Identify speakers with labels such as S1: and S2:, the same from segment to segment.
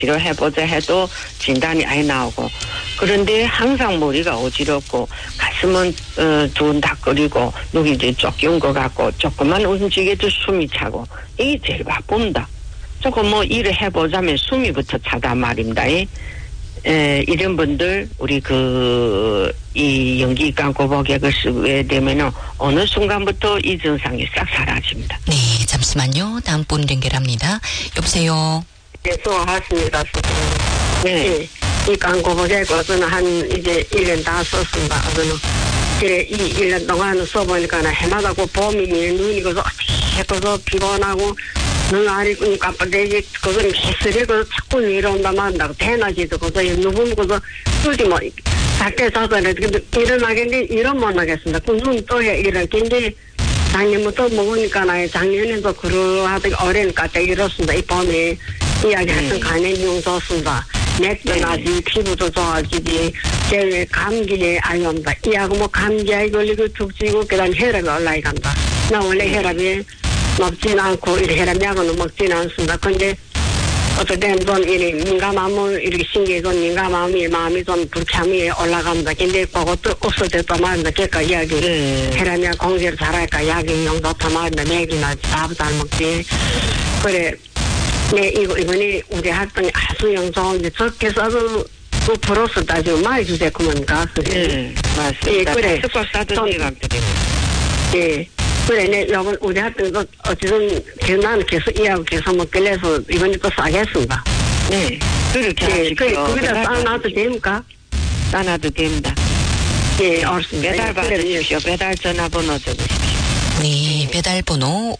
S1: 치료해보자 해도 진단이 안 나오고 그런데 항상 머리가 어지럽고 가슴은 두근닥거리고 눈이 이제 쫓겨온 것 같고 조금만 움직여도 숨이 차고 이게 제일 바쁩니다. 조금 뭐 일을 해보자면 숨이부터 차단 말입니다. 이런 분들 우리 이 연기관 고복액을 쓰게 되면은 어느 순간부터 이 증상이 싹 사라집니다.
S2: 네, 잠시만요. 다음 분 연결합니다. 여보세요.
S3: 네, 수고하셨습니다.
S1: 네.
S3: 이 광고복액 저는 한 이제 1년 다 썼습니다. 저는 그래 이 1년 동안 써보니까 해마다 그 봄이 눈이 그서 피곤하고 눈 알이 깜빡대지 그건 기스리고 자꾸 내려온다 말한다고 대낮에도 그서 누구는 그서 뚫지 뭐 작게 자서는 일어나겠는데 일은 못 나겠습니다. 그 눈 떠야 일어나겠는데 작년부터 먹으니까 작년에도 그러하다가 올해니까 이렇습니다. 이 봄에 이야기했던 간염용 좋습니다. 맥도 나지 피부도 좋아지지 제외 감기에 알렵니다. 이하고 뭐 감기에 걸리고 죽지고 그다음 혈압이 올라간다. 나 원래 혈압이 높진 않고 이 혈압약은 먹지는 않습니다. 근데 어떨 때는 좀 이렇게 민감하면 이렇게 신경이 좀 민감하면 마음이 좀 불쾌함이 올라갑니다. 근데 그것도 없어졌다 말입니다. 그러니까 이야기 혈압약 공제를 잘할까 약용 좋다 말입니다. 맥이나 밥도 잘 먹지. 그래. 네, 이번에 우리 학생이 아주 영성인데 적게 써도 그 플러스 따지고 많이 주세요. 그만가.
S1: 네, 맞습니다.
S3: 예, 그래.
S1: 숙박사든지 감드리고.
S3: 예. 그래, 네, 요번 우리 학생도 어쨌든 나는 계속 이하고 계속 먹길래서 이번에 또 싸겠습니다.
S1: 네, 그렇게 하십시오.
S3: 거기다 싸놔도 됩니까?
S1: 싸놔도 됩니다.
S3: 예, 알겠습니다.
S1: 배달 받으십시오. 배달 전화번호 적으십시오.
S2: 네, 배달번호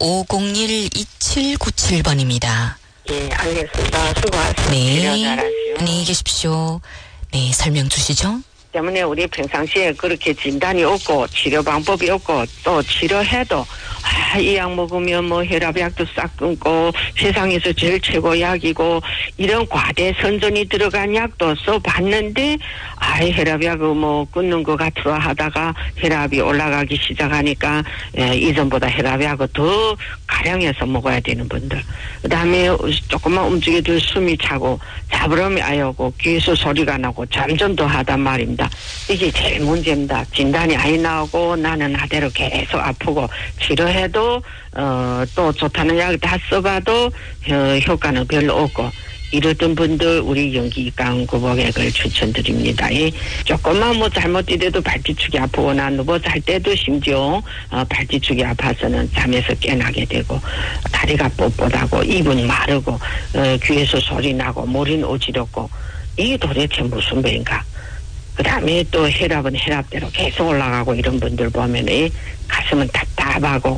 S2: 501-2797번입니다.
S3: 예, 알겠습니다. 수고하셨습니다.
S2: 네,
S1: 잘하시오.
S2: 안녕히 계십시오. 네, 설명 주시죠.
S1: 때문에 우리 평상시에 그렇게 진단이 없고 치료 방법이 없고 또 치료해도 이 약 먹으면 뭐 혈압약도 싹 끊고 세상에서 제일 최고 약이고 이런 과대 선전이 들어간 약도 써봤는데 혈압약을 뭐 끊는 것 같으라 하다가 혈압이 올라가기 시작하니까 이전보다 혈압약을 더 가량해서 먹어야 되는 분들, 그다음에 조금만 움직여도 숨이 차고 잡으름이 아여고 귀에서 소리가 나고 잠전도 하단 말입니다. 이게 제일 문제입니다. 진단이 안 나오고 나는 하대로 계속 아프고 치료해도 또 좋다는 약 다 써봐도 효과는 별로 없고 이러던 분들 우리 연기관 고복액을 추천드립니다. 조금만 뭐 잘못되도 발뒤축이 아프거나 누워 잘 때도 심지어 발뒤축이 아파서는 잠에서 깨나게 되고 다리가 뻣뻣하고 입은 마르고 귀에서 소리 나고 머리는 어지럽고 이게 도대체 무슨 병인가. 그 다음에 또 혈압은 혈압대로 계속 올라가고 이런 분들 보면 가슴은 답답하고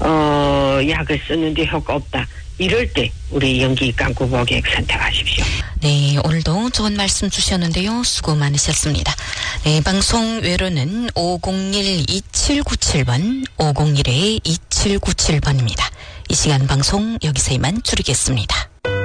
S1: 약을 쓰는데 효과 없다. 이럴 때 우리 연기관 고복액 선택하십시오.
S2: 네, 오늘도 좋은 말씀 주셨는데요. 수고 많으셨습니다. 네, 방송 외로는 501-2797번, 501-2797번입니다. 이 시간 방송 여기서 이만 줄이겠습니다.